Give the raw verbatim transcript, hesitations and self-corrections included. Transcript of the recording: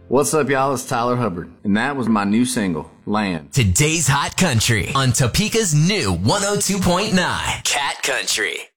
What's up, y'all? It's Tyler Hubbard, and that was my new single, Land. Today's Hot Country on Topeka's new one oh two point nine Cat Country.